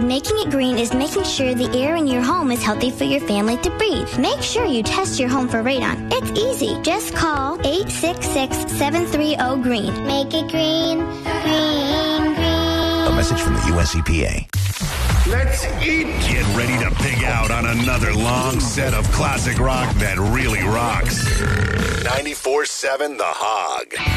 making it green is making sure the air in your home is healthy for your family to breathe. Make sure you test your home for radon. It's easy. Just call 866-730-GREEN. Make it green, green, green. A message from the U.S. EPA. Let's eat. Get ready to pig out on another long set of classic rock that really rocks. 94.7 The Hog.